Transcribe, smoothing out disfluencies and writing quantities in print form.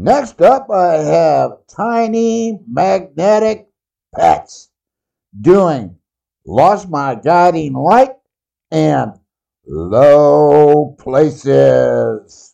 Next up, I have Tiny Magnetic Pets doing Lost My Guiding Light and Low Places.